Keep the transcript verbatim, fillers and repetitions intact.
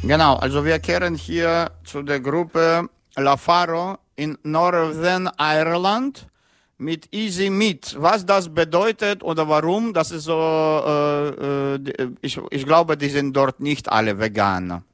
Genau, also wir kehren hier zu der Gruppe La Faro in Northern Ireland mit Easy Meat. Was das bedeutet oder warum, das ist so, äh, äh, ich, ich glaube, die sind dort nicht alle vegan.